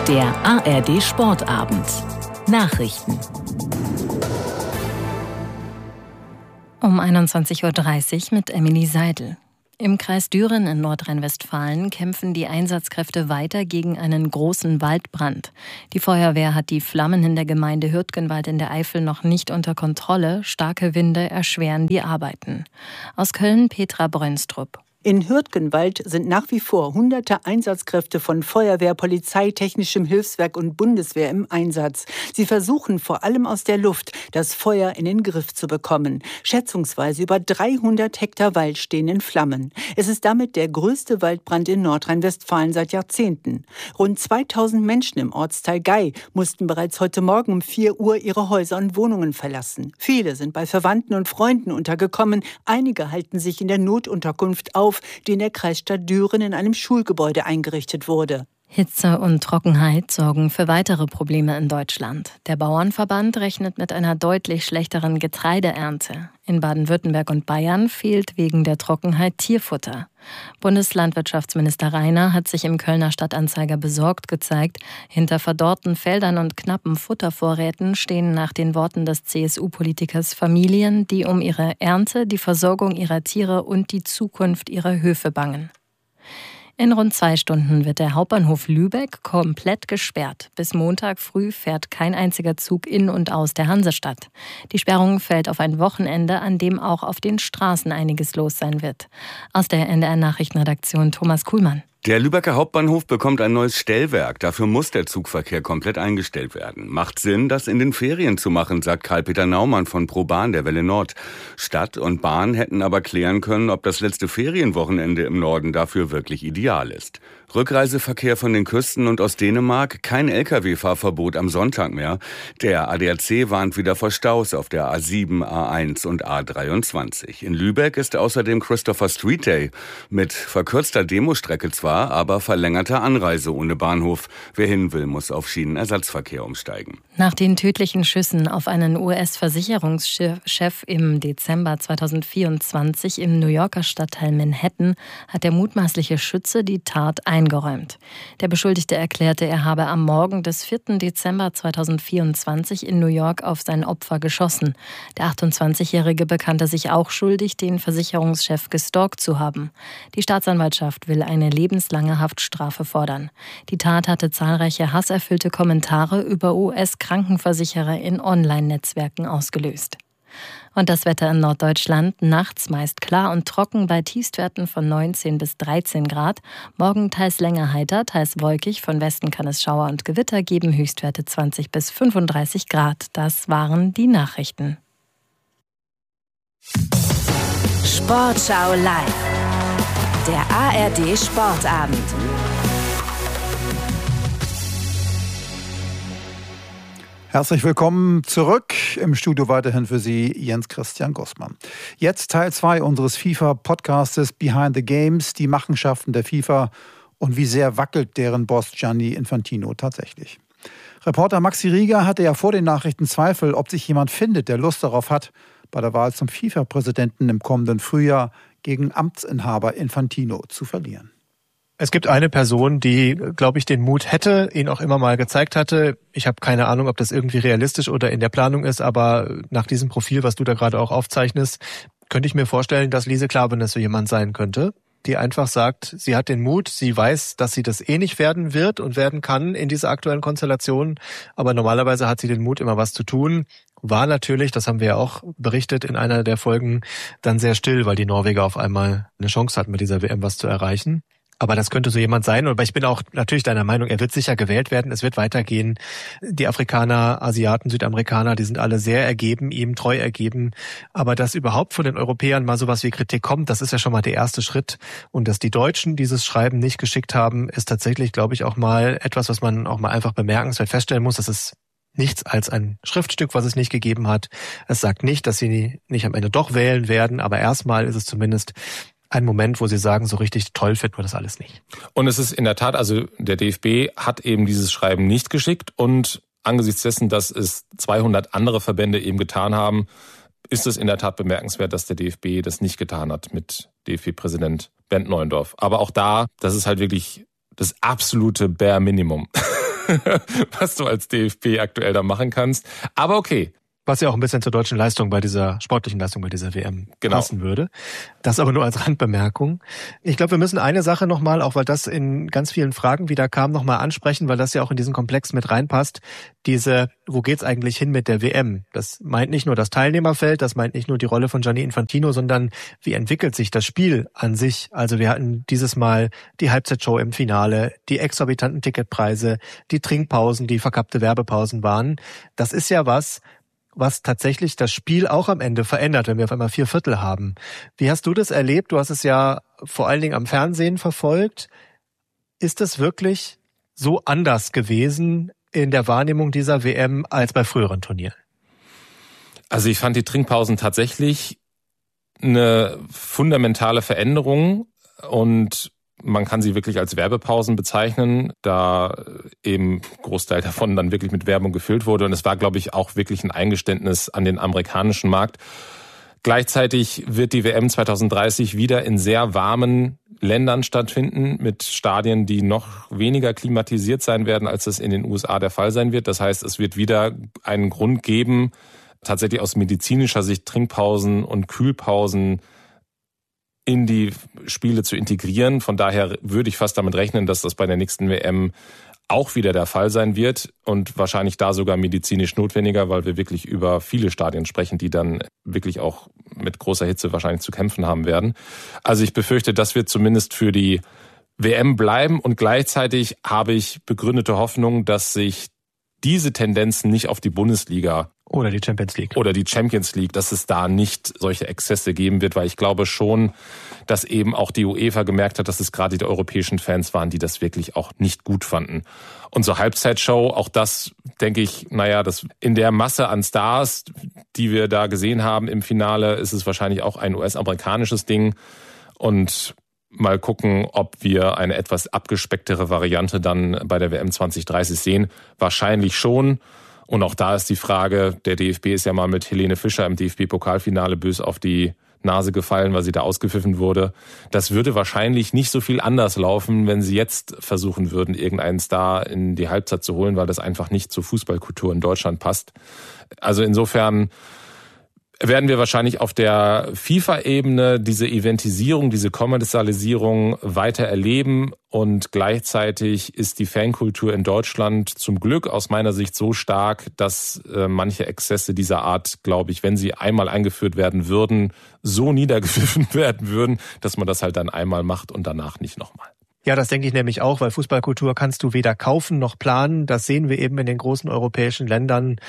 Der ARD Sportabend. Nachrichten. Um 21.30 Uhr mit Emily Seidel. Im Kreis Düren in Nordrhein-Westfalen kämpfen die Einsatzkräfte weiter gegen einen großen Waldbrand. Die Feuerwehr hat die Flammen in der Gemeinde Hürtgenwald in der Eifel noch nicht unter Kontrolle. Starke Winde erschweren die Arbeiten. Aus Köln Petra Brönstrup. In Hürtgenwald sind nach wie vor hunderte Einsatzkräfte von Feuerwehr, Polizei, Technischem Hilfswerk und Bundeswehr im Einsatz. Sie versuchen vor allem aus der Luft, das Feuer in den Griff zu bekommen. Schätzungsweise über 300 Hektar Wald stehen in Flammen. Es ist damit der größte Waldbrand in Nordrhein-Westfalen seit Jahrzehnten. Rund 2000 Menschen im Ortsteil Gei mussten bereits heute Morgen um 4 Uhr ihre Häuser und Wohnungen verlassen. Viele sind bei Verwandten und Freunden untergekommen. Einige halten sich in der Notunterkunft auf, die in der Kreisstadt Düren in einem Schulgebäude eingerichtet wurde. Hitze und Trockenheit sorgen für weitere Probleme in Deutschland. Der Bauernverband rechnet mit einer deutlich schlechteren Getreideernte. In Baden-Württemberg und Bayern fehlt wegen der Trockenheit Tierfutter. Bundeslandwirtschaftsminister Rainer hat sich im Kölner Stadtanzeiger besorgt gezeigt. Hinter verdorrten Feldern und knappen Futtervorräten stehen nach den Worten des CSU-Politikers Familien, die um ihre Ernte, die Versorgung ihrer Tiere und die Zukunft ihrer Höfe bangen. In rund 2 Stunden wird der Hauptbahnhof Lübeck komplett gesperrt. Bis Montag früh fährt kein einziger Zug in und aus der Hansestadt. Die Sperrung fällt auf ein Wochenende, an dem auch auf den Straßen einiges los sein wird. Aus der NDR-Nachrichtenredaktion Thomas Kuhlmann. Der Lübecker Hauptbahnhof bekommt ein neues Stellwerk. Dafür muss der Zugverkehr komplett eingestellt werden. Macht Sinn, das in den Ferien zu machen, sagt Karl-Peter Naumann von ProBahn der Welle Nord. Stadt und Bahn hätten aber klären können, ob das letzte Ferienwochenende im Norden dafür wirklich ideal ist. Rückreiseverkehr von den Küsten und aus Dänemark, kein Lkw-Fahrverbot am Sonntag mehr. Der ADAC warnt wieder vor Staus auf der A7, A1 und A23. In Lübeck ist außerdem Christopher Street Day mit verkürzter Demostrecke zwar, aber verlängerter Anreise ohne Bahnhof. Wer hin will, muss auf Schienenersatzverkehr umsteigen. Nach den tödlichen Schüssen auf einen US-Versicherungschef im Dezember 2024 im New Yorker Stadtteil Manhattan hat der mutmaßliche Schütze die Tat eingeräumt. Der Beschuldigte erklärte, er habe am Morgen des 4. Dezember 2024 in New York auf sein Opfer geschossen. Der 28-Jährige bekannte sich auch schuldig, den Versicherungschef gestalkt zu haben. Die Staatsanwaltschaft will eine lebenslange Haftstrafe fordern. Die Tat hatte zahlreiche hasserfüllte Kommentare über US-Krankenversicherer in Online-Netzwerken ausgelöst. Und das Wetter in Norddeutschland, nachts meist klar und trocken bei Tiefstwerten von 19 bis 13 Grad. Morgen teils länger heiter, teils wolkig. Von Westen kann es Schauer und Gewitter geben, Höchstwerte 20 bis 35 Grad. Das waren die Nachrichten. Sportschau live. Der ARD Sportabend. Herzlich willkommen zurück. Im Studio weiterhin für Sie Jens Christian Gossmann. Jetzt Teil 2 unseres FIFA-Podcastes Behind the Games, die Machenschaften der FIFA und wie sehr wackelt deren Boss Gianni Infantino tatsächlich. Reporter Maxi Rieger hatte ja vor den Nachrichten Zweifel, ob sich jemand findet, der Lust darauf hat, bei der Wahl zum FIFA-Präsidenten im kommenden Frühjahr gegen Amtsinhaber Infantino zu verlieren. Es gibt eine Person, die, glaube ich, den Mut hätte, ihn auch immer mal gezeigt hatte. Ich habe keine Ahnung, ob das irgendwie realistisch oder in der Planung ist, aber nach diesem Profil, was du da gerade auch aufzeichnest, könnte ich mir vorstellen, dass Lise Klaveness so jemand sein könnte, die einfach sagt, sie hat den Mut, sie weiß, dass sie das eh nicht werden wird und werden kann in dieser aktuellen Konstellation, aber normalerweise hat sie den Mut, immer was zu tun. War natürlich, das haben wir ja auch berichtet in einer der Folgen, dann sehr still, weil die Norweger auf einmal eine Chance hatten, mit dieser WM was zu erreichen. Aber das könnte so jemand sein. Aber ich bin auch natürlich deiner Meinung, er wird sicher gewählt werden. Es wird weitergehen. Die Afrikaner, Asiaten, Südamerikaner, die sind alle sehr ergeben, ihm treu ergeben. Aber dass überhaupt von den Europäern mal sowas wie Kritik kommt, das ist ja schon mal der erste Schritt. Und dass die Deutschen dieses Schreiben nicht geschickt haben, ist tatsächlich, glaube ich, auch mal etwas, was man auch mal einfach bemerkenswert feststellen muss. Das ist nichts als ein Schriftstück, was es nicht gegeben hat. Es sagt nicht, dass sie nicht am Ende doch wählen werden. Aber erstmal ist es zumindest ein Moment, wo sie sagen, so richtig toll finden wir das alles nicht. Und es ist in der Tat, also der DFB hat eben dieses Schreiben nicht geschickt und angesichts dessen, dass es 200 andere Verbände eben getan haben, ist es in der Tat bemerkenswert, dass der DFB das nicht getan hat mit DFB-Präsident Bernd Neuendorf. Aber auch da, das ist halt wirklich das absolute Bare Minimum. was du als DFB aktuell da machen kannst. Aber okay. Was ja auch ein bisschen zur deutschen Leistung bei dieser sportlichen Leistung bei dieser WM passen würde. Das aber nur als Randbemerkung. Ich glaube, wir müssen eine Sache nochmal, auch weil das in ganz vielen Fragen wieder kam, nochmal ansprechen, weil das ja auch in diesen Komplex mit reinpasst. Wo geht's eigentlich hin mit der WM? Das meint nicht nur das Teilnehmerfeld, das meint nicht nur die Rolle von Gianni Infantino, sondern wie entwickelt sich das Spiel an sich? Also wir hatten dieses Mal die Halbzeitshow im Finale, die exorbitanten Ticketpreise, die Trinkpausen, die verkappte Werbepausen waren. Das ist ja was tatsächlich das Spiel auch am Ende verändert, wenn wir auf einmal 4/4 haben. Wie hast du das erlebt? Du hast es ja vor allen Dingen am Fernsehen verfolgt. Ist es wirklich so anders gewesen in der Wahrnehmung dieser WM als bei früheren Turnieren? Also ich fand die Trinkpausen tatsächlich eine fundamentale Veränderung und man kann sie wirklich als Werbepausen bezeichnen, da eben Großteil davon dann wirklich mit Werbung gefüllt wurde. Und es war, glaube ich, auch wirklich ein Eingeständnis an den amerikanischen Markt. Gleichzeitig wird die WM 2030 wieder in sehr warmen Ländern stattfinden, mit Stadien, die noch weniger klimatisiert sein werden, als es in den USA der Fall sein wird. Das heißt, es wird wieder einen Grund geben, tatsächlich aus medizinischer Sicht Trinkpausen und Kühlpausen in die Spiele zu integrieren. Von daher würde ich fast damit rechnen, dass das bei der nächsten WM auch wieder der Fall sein wird und wahrscheinlich da sogar medizinisch notwendiger, weil wir wirklich über viele Stadien sprechen, die dann wirklich auch mit großer Hitze wahrscheinlich zu kämpfen haben werden. Also ich befürchte, das wird zumindest für die WM bleiben und gleichzeitig habe ich begründete Hoffnung, dass sich diese Tendenzen nicht auf die Bundesliga oder die Champions League, dass es da nicht solche Exzesse geben wird, weil ich glaube schon, dass eben auch die UEFA gemerkt hat, dass es gerade die europäischen Fans waren, die das wirklich auch nicht gut fanden. Und so Halbzeitshow, auch das denke ich, das in der Masse an Stars, die wir da gesehen haben im Finale, ist es wahrscheinlich auch ein US-amerikanisches Ding. Und mal gucken, ob wir eine etwas abgespecktere Variante dann bei der WM 2030 sehen. Wahrscheinlich schon. Und auch da ist die Frage, der DFB ist ja mal mit Helene Fischer im DFB-Pokalfinale bös auf die Nase gefallen, weil sie da ausgepfiffen wurde. Das würde wahrscheinlich nicht so viel anders laufen, wenn sie jetzt versuchen würden, irgendeinen Star in die Halbzeit zu holen, weil das einfach nicht zur Fußballkultur in Deutschland passt. Also insofern werden wir wahrscheinlich auf der FIFA-Ebene diese Eventisierung, diese Kommerzialisierung weiter erleben und gleichzeitig ist die Fankultur in Deutschland zum Glück aus meiner Sicht so stark, dass manche Exzesse dieser Art, glaube ich, wenn sie einmal eingeführt werden würden, so niedergepfiffen werden würden, dass man das halt dann einmal macht und danach nicht nochmal. Ja, das denke ich nämlich auch, weil Fußballkultur kannst du weder kaufen noch planen. Das sehen wir eben in den großen europäischen Ländern,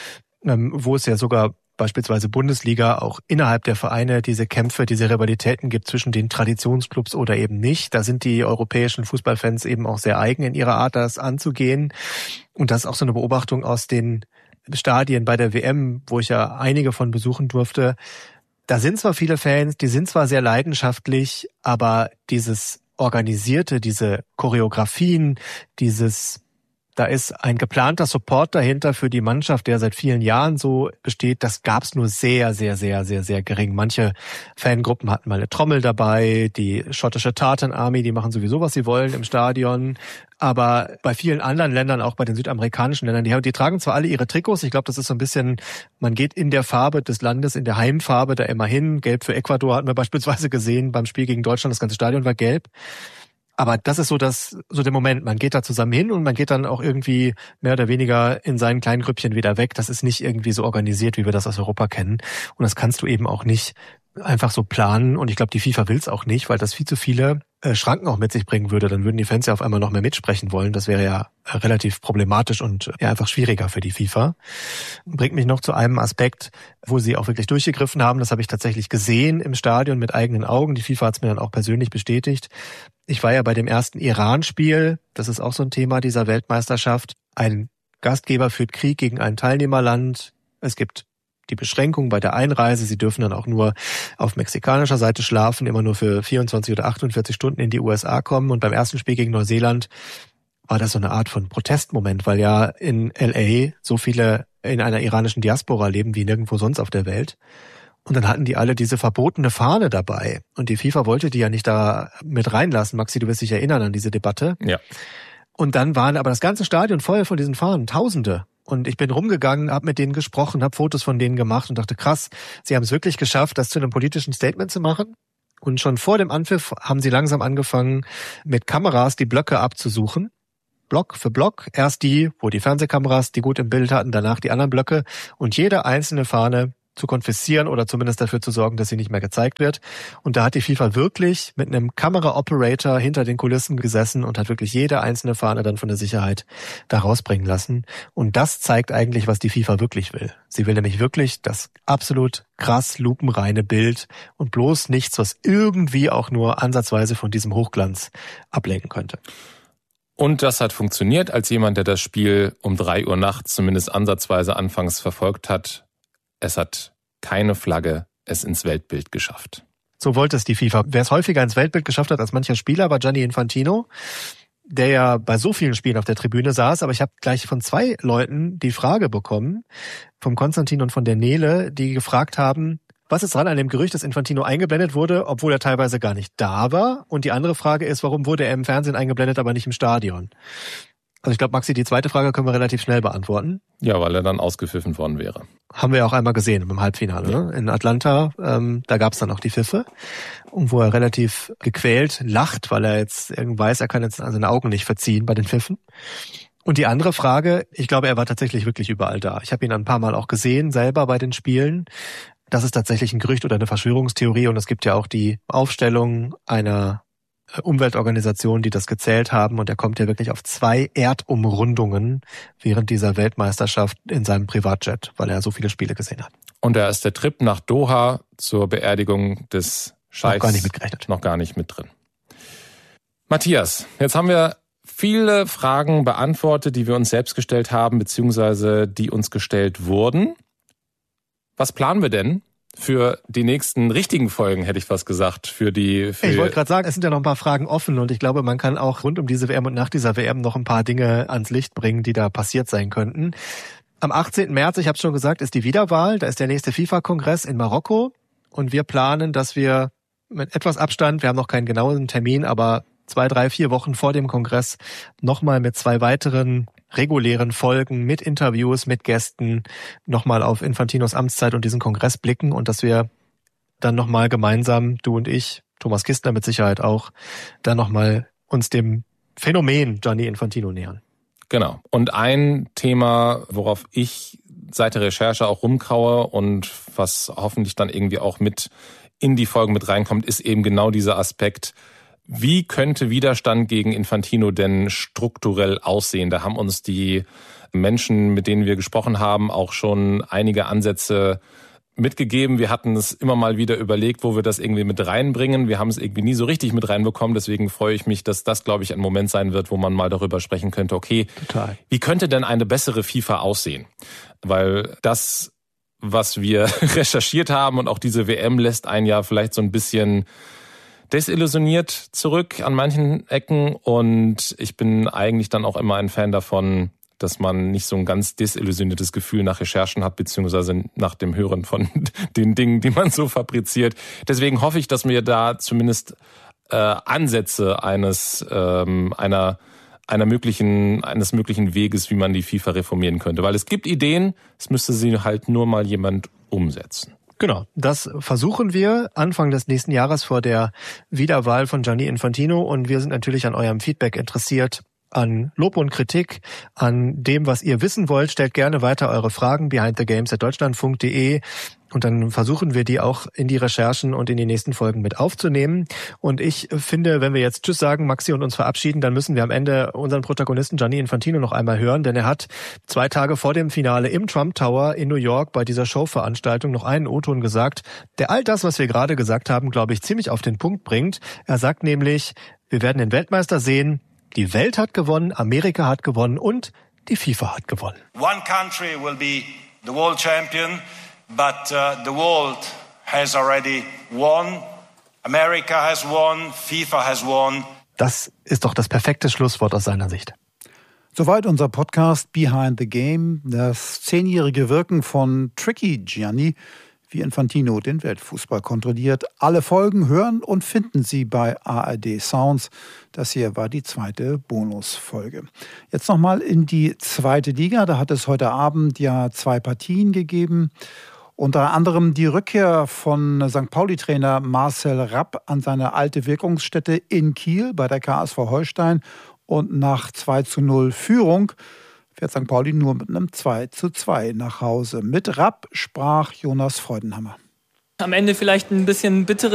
wo es ja sogar beispielsweise Bundesliga auch innerhalb der Vereine diese Kämpfe, diese Rivalitäten gibt zwischen den Traditionsclubs oder eben nicht. Da sind die europäischen Fußballfans eben auch sehr eigen in ihrer Art, das anzugehen. Und das ist auch so eine Beobachtung aus den Stadien bei der WM, wo ich ja einige von besuchen durfte. Da sind zwar viele Fans, die sind zwar sehr leidenschaftlich, aber dieses Organisierte, diese Choreografien, da ist ein geplanter Support dahinter für die Mannschaft, der seit vielen Jahren so besteht. Das gab's nur sehr, sehr, sehr, sehr, sehr gering. Manche Fangruppen hatten mal eine Trommel dabei. Die schottische Tartan Army, die machen sowieso, was sie wollen im Stadion. Aber bei vielen anderen Ländern, auch bei den südamerikanischen Ländern, die tragen zwar alle ihre Trikots. Ich glaube, das ist so ein bisschen, man geht in der Farbe des Landes, in der Heimfarbe da immer hin. Gelb für Ecuador hatten wir beispielsweise gesehen beim Spiel gegen Deutschland. Das ganze Stadion war gelb. Aber das ist so der Moment. Man geht da zusammen hin und man geht dann auch irgendwie mehr oder weniger in seinen kleinen Grüppchen wieder weg. Das ist nicht irgendwie so organisiert, wie wir das aus Europa kennen. Und das kannst du eben auch nicht einfach so planen. Und ich glaube, die FIFA will es auch nicht, weil das viel zu viele Schranken auch mit sich bringen würde. Dann würden die Fans ja auf einmal noch mehr mitsprechen wollen. Das wäre ja relativ problematisch und ja einfach schwieriger für die FIFA. Bringt mich noch zu einem Aspekt, wo sie auch wirklich durchgegriffen haben. Das habe ich tatsächlich gesehen im Stadion mit eigenen Augen. Die FIFA hat es mir dann auch persönlich bestätigt. Ich war ja bei dem ersten Iran-Spiel. Das ist auch so ein Thema dieser Weltmeisterschaft. Ein Gastgeber führt Krieg gegen ein Teilnehmerland. Es gibt die Beschränkung bei der Einreise. Sie dürfen dann auch nur auf mexikanischer Seite schlafen, immer nur für 24 oder 48 Stunden in die USA kommen. Und beim ersten Spiel gegen Neuseeland war das so eine Art von Protestmoment, weil ja in LA so viele in einer iranischen Diaspora leben wie nirgendwo sonst auf der Welt. Und dann hatten die alle diese verbotene Fahne dabei. Und die FIFA wollte die ja nicht da mit reinlassen. Maxi, du wirst dich erinnern an diese Debatte. Ja. Und dann waren aber das ganze Stadion voll von diesen Fahnen, Tausende. Und ich bin rumgegangen, habe mit denen gesprochen, habe Fotos von denen gemacht und dachte, krass, sie haben es wirklich geschafft, das zu einem politischen Statement zu machen. Und schon vor dem Anpfiff haben sie langsam angefangen, mit Kameras die Blöcke abzusuchen. Block für Block. Erst die, wo die Fernsehkameras die gut im Bild hatten, danach die anderen Blöcke. Und jede einzelne Fahne zu konfiszieren oder zumindest dafür zu sorgen, dass sie nicht mehr gezeigt wird. Und da hat die FIFA wirklich mit einem Kamera-Operator hinter den Kulissen gesessen und hat wirklich jede einzelne Fahne dann von der Sicherheit da rausbringen lassen. Und das zeigt eigentlich, was die FIFA wirklich will. Sie will nämlich wirklich das absolut krass lupenreine Bild und bloß nichts, was irgendwie auch nur ansatzweise von diesem Hochglanz ablenken könnte. Und das hat funktioniert. Als jemand, der das Spiel um 3 Uhr nachts zumindest ansatzweise anfangs verfolgt hat, es hat keine Flagge es ins Weltbild geschafft. So wollte es die FIFA. Wer es häufiger ins Weltbild geschafft hat als mancher Spieler, war Gianni Infantino, der ja bei so vielen Spielen auf der Tribüne saß. Aber ich habe gleich von 2 Leuten die Frage bekommen, vom Konstantin und von der Nele, die gefragt haben, was ist dran an dem Gerücht, dass Infantino eingeblendet wurde, obwohl er teilweise gar nicht da war? Und die andere Frage ist, warum wurde er im Fernsehen eingeblendet, aber nicht im Stadion? Also ich glaube, Maxi, die zweite Frage können wir relativ schnell beantworten. Ja, weil er dann ausgepfiffen worden wäre. Haben wir ja auch einmal gesehen im Halbfinale, ja. Ne? In Atlanta, da gab es dann auch die Pfiffe, wo er relativ gequält lacht, weil er jetzt weiß, er kann jetzt seine Augen nicht verziehen bei den Pfiffen. Und die andere Frage, ich glaube, er war tatsächlich wirklich überall da. Ich habe ihn ein paar Mal auch gesehen, selber bei den Spielen. Das ist tatsächlich ein Gerücht oder eine Verschwörungstheorie und es gibt ja auch die Aufstellung einer Umweltorganisationen, die das gezählt haben, und er kommt ja wirklich auf 2 Erdumrundungen während dieser Weltmeisterschaft in seinem Privatjet, weil er so viele Spiele gesehen hat. Und da ist der Trip nach Doha zur Beerdigung des Scheichs noch gar nicht mit drin. Matthias, jetzt haben wir viele Fragen beantwortet, die wir uns selbst gestellt haben, beziehungsweise die uns gestellt wurden. Was planen wir denn für die nächsten richtigen Folgen, hätte ich fast gesagt. Ich wollte gerade sagen, es sind ja noch ein paar Fragen offen und ich glaube, man kann auch rund um diese WM und nach dieser WM noch ein paar Dinge ans Licht bringen, die da passiert sein könnten. Am 18. März, ich habe es schon gesagt, ist die Wiederwahl. Da ist der nächste FIFA-Kongress in Marokko und wir planen, dass wir mit etwas Abstand, wir haben noch keinen genauen Termin, aber 2, 3, 4 Wochen vor dem Kongress nochmal mit 2 weiteren regulären Folgen mit Interviews, mit Gästen nochmal auf Infantinos Amtszeit und diesen Kongress blicken und dass wir dann nochmal gemeinsam, du und ich, Thomas Kistner mit Sicherheit auch, dann nochmal uns dem Phänomen Gianni Infantino nähern. Genau. Und ein Thema, worauf ich seit der Recherche auch rumkaue und was hoffentlich dann irgendwie auch mit in die Folgen mit reinkommt, ist eben genau dieser Aspekt, wie könnte Widerstand gegen Infantino denn strukturell aussehen? Da haben uns die Menschen, mit denen wir gesprochen haben, auch schon einige Ansätze mitgegeben. Wir hatten es immer mal wieder überlegt, wo wir das irgendwie mit reinbringen. Wir haben es irgendwie nie so richtig mit reinbekommen. Deswegen freue ich mich, dass das, glaube ich, ein Moment sein wird, wo man mal darüber sprechen könnte, okay, total. Wie könnte denn eine bessere FIFA aussehen? Weil das, was wir recherchiert haben und auch diese WM lässt einen ja vielleicht so ein bisschen desillusioniert zurück an manchen Ecken und ich bin eigentlich dann auch immer ein Fan davon, dass man nicht so ein ganz desillusioniertes Gefühl nach Recherchen hat, beziehungsweise nach dem Hören von den Dingen, die man so fabriziert. Deswegen hoffe ich, dass wir da zumindest Ansätze eines möglichen Weges, wie man die FIFA reformieren könnte. Weil es gibt Ideen, es müsste sie halt nur mal jemand umsetzen. Genau, das versuchen wir Anfang des nächsten Jahres vor der Wiederwahl von Gianni Infantino und wir sind natürlich an eurem Feedback interessiert, an Lob und Kritik, an dem, was ihr wissen wollt. Stellt gerne weiter eure Fragen behindthegames@deutschlandfunk.de und dann versuchen wir die auch in die Recherchen und in die nächsten Folgen mit aufzunehmen. Und ich finde, wenn wir jetzt Tschüss sagen, Maxi, und uns verabschieden, dann müssen wir am Ende unseren Protagonisten Gianni Infantino noch einmal hören, denn er hat 2 Tage vor dem Finale im Trump Tower in New York bei dieser Showveranstaltung noch einen O-Ton gesagt, der all das, was wir gerade gesagt haben, glaube ich, ziemlich auf den Punkt bringt. Er sagt nämlich, wir werden den Weltmeister sehen, die Welt hat gewonnen, Amerika hat gewonnen und die FIFA hat gewonnen. One country will be the world champion, but the world has already won. America has won, FIFA has won. Das ist doch das perfekte Schlusswort aus seiner Sicht. Soweit unser Podcast Behind the Game, das 10-jährige Wirken von Tricky Gianni. wie Infantino den Weltfußball kontrolliert. Alle Folgen hören und finden Sie bei ARD Sounds. Das hier war die 2. Bonusfolge. Jetzt nochmal in die 2. Liga. Da hat es heute Abend ja 2 Partien gegeben. Unter anderem die Rückkehr von St. Pauli-Trainer Marcel Rapp an seine alte Wirkungsstätte in Kiel bei der KSV Holstein. Und nach 2:0 Führung fährt St. Pauli nur mit einem 2:2 nach Hause. Mit Rapp sprach Jonas Freudenhammer. Am Ende vielleicht ein bisschen bittere